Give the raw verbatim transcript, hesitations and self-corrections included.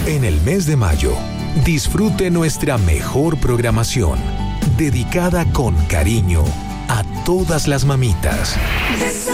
En el mes de mayo, disfrute nuestra mejor programación, dedicada con cariño a todas las mamitas.